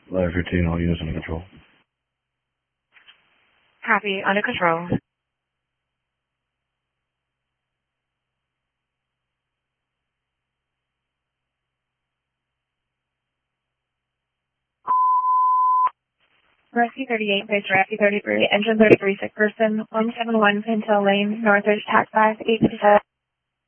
Live 15, all units under control. Copy, under control. Rescue 38, base Rescue 33, engine 33, sick person, 171 Pintail Lane, Northridge, tax 5, 857.